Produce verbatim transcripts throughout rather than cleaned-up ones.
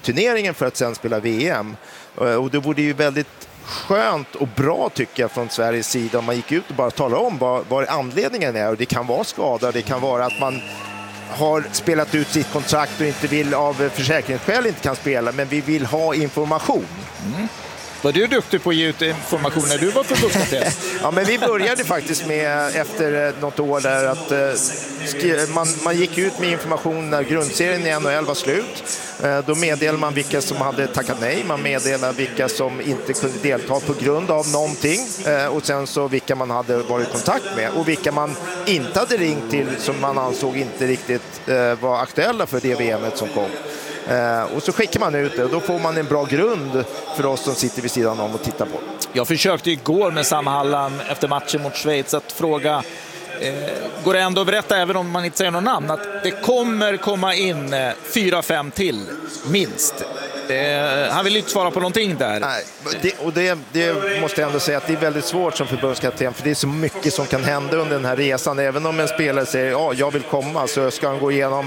turneringen för att sen spela V M. Och det vore ju väldigt skönt och bra tycker jag från Sveriges sida om man gick ut och bara talade om vad, vad anledningen är. Och det kan vara skada, det kan vara att man har spelat ut sitt kontrakt och inte vill av försäkringsskäl inte kan spela, men vi vill ha information. Mm. Var du duktig på att ge ut information när du var förbundskapten? Ja, men vi började faktiskt med efter något år där att uh, man, man gick ut med information när grundserien i N H L var slut. Uh, då meddelade man vilka som hade tackat nej, man meddelade vilka som inte kunde delta på grund av någonting uh, och sen så vilka man hade varit i kontakt med och vilka man inte hade ringt till som man ansåg inte riktigt uh, var aktuella för det V M-et som kom. Uh, och så skickar man ut det och då får man en bra grund för oss som sitter vid sidan om och tittar på. Jag försökte igår med Sam Hallam efter matchen mot Schweiz att fråga, eh, går det ändå att berätta även om man inte säger någon namn, att det kommer komma in eh, fyra, fem till minst. Eh, han vill inte svara på någonting där. Nej, det, och det, det måste jag ändå säga att det är väldigt svårt som förbundskapten, för det är så mycket som kan hända under den här resan. Även om en spelare säger ja, jag vill komma, så ska han gå igenom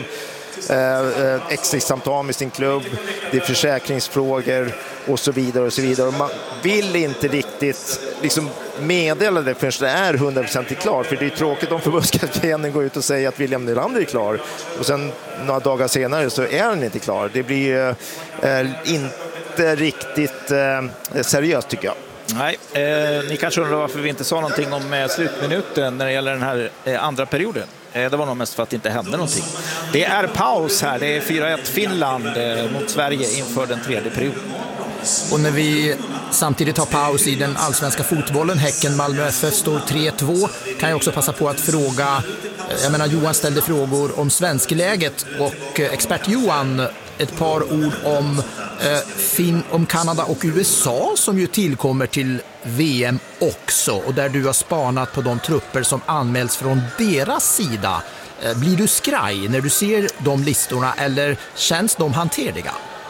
Eh, exit-samtal med sin klubb, det är försäkringsfrågor och så vidare och så vidare. Och man vill inte riktigt liksom meddela det förrän det är hundra procent klart, för det är tråkigt om förbundskaptenen går ut och säger att William Nylander är klar och sen några dagar senare så är han inte klar. Det blir eh, inte riktigt eh, seriöst tycker jag. Nej, eh, ni kanske undrar varför vi inte sa någonting om eh, slutminuten när det gäller den här eh, andra perioden. Eh, det var nog mest för att det inte hände någonting. Det är paus här, det är fyra ett Finland eh, mot Sverige inför den tredje perioden. Och när vi samtidigt har paus i den allsvenska fotbollen, Häcken Malmö F F står tre två, kan jag också passa på att fråga, jag menar Johan ställde frågor om svenskläget och eh, expert Johan, ett par ord om, eh, fin- om Kanada och U S A som ju tillkommer till V M också, och där du har spanat på de trupper som anmäls från deras sida. Eh, blir du skraj när du ser de listorna eller känns de hanterliga?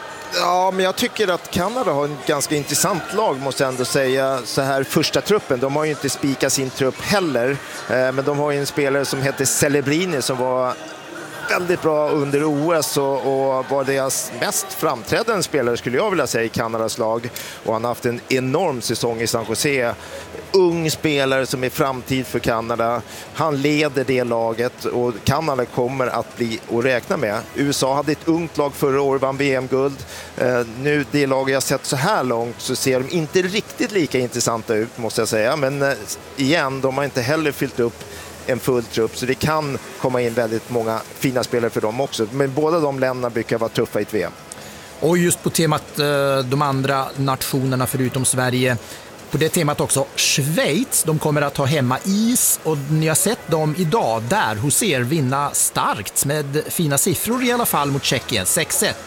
Ja, men jag tycker att Kanada har en ganska intressant lag, måste jag ändå säga. Så här första truppen, de har ju inte spikat sin trupp heller, eh, men de har ju en spelare som heter Celebrini som var väldigt bra under O S och, och var deras mest framträdande spelare skulle jag vilja säga i Kanadas lag, och han har haft en enorm säsong i San Jose. Ung spelare som är framtid för Kanada. Han leder det laget och Kanada kommer att bli att räkna med. U S A hade ett ungt lag förra året, vann V M-guld. Eh, nu det lag jag sett så här långt så ser de inte riktigt lika intressanta ut, måste jag säga, men eh, igen, de har inte heller fyllt upp en full trupp, så det kan komma in väldigt många fina spelare för dem också. Men båda de länderna brukar vara tuffa i ett V M. Och just på temat de andra nationerna förutom Sverige, på det temat också Schweiz, de kommer att ha hemma is och ni har sett dem idag där hos er vinna starkt med fina siffror i alla fall mot Tjeckien, sex ett.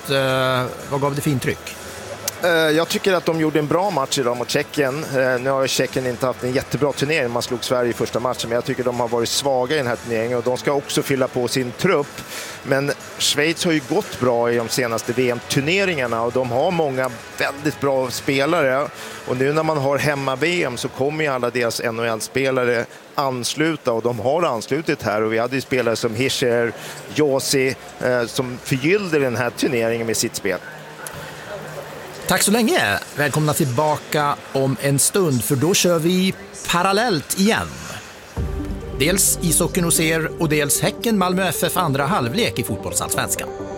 Vad gav det för intryck? Jag tycker att de gjorde en bra match idag mot Tjeckien. Nu har Tjeckien inte haft en jättebra turnering. Man slog Sverige i första matchen, men jag tycker de har varit svaga i den här turneringen och de ska också fylla på sin trupp. Men Schweiz har ju gått bra i de senaste V M-turneringarna och de har många väldigt bra spelare. Och nu när man har hemma-V M så kommer ju alla deras N H L-spelare ansluta, och de har anslutit här. Och vi hade ju spelare som Hischer, Josi eh, som förgyllde den här turneringen med sitt spel. Tack så länge. Välkomna tillbaka om en stund, för då kör vi parallellt igen. Dels ishockeyn hos er och dels Häcken Malmö F F andra halvlek i fotbollsallsvenskan.